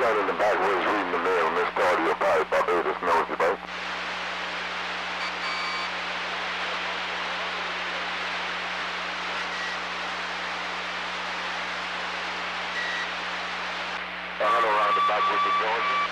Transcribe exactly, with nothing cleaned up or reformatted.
man in the back was reading the mail, Mister Audio Pipe, Barbados, Nosy Bay. Uh, hello, around the back with the Georgia.